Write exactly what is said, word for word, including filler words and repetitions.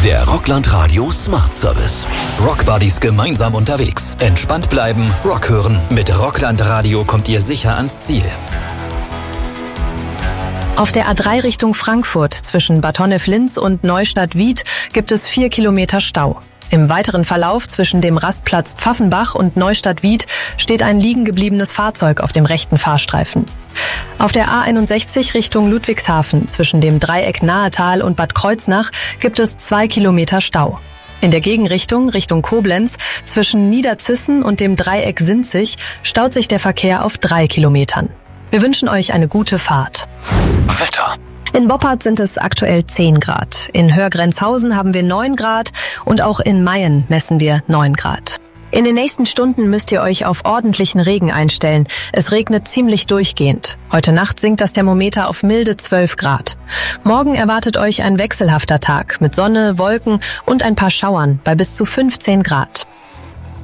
Der Rockland Radio Smart Service. Rockbuddies gemeinsam unterwegs. Entspannt bleiben, Rock hören. Mit Rockland Radio kommt ihr sicher ans Ziel. Auf der A drei Richtung Frankfurt zwischen Bad Honnef-Linz und Neustadt-Wied gibt es vier Kilometer Stau. Im weiteren Verlauf zwischen dem Rastplatz Pfaffenbach und Neustadt-Wied steht ein liegen gebliebenes Fahrzeug auf dem rechten Fahrstreifen. Auf der A einundsechzig Richtung Ludwigshafen zwischen dem Dreieck Nahetal und Bad Kreuznach gibt es zwei Kilometer Stau. In der Gegenrichtung Richtung Koblenz zwischen Niederzissen und dem Dreieck Sinzig staut sich der Verkehr auf drei Kilometern. Wir wünschen euch eine gute Fahrt. Wetter. In Boppard sind es aktuell zehn Grad. In Hörgrenzhausen haben wir neun Grad und auch in Mayen messen wir neun Grad. In den nächsten Stunden müsst ihr euch auf ordentlichen Regen einstellen. Es regnet ziemlich durchgehend. Heute Nacht sinkt das Thermometer auf milde zwölf Grad. Morgen erwartet euch ein wechselhafter Tag mit Sonne, Wolken und ein paar Schauern bei bis zu fünfzehn Grad.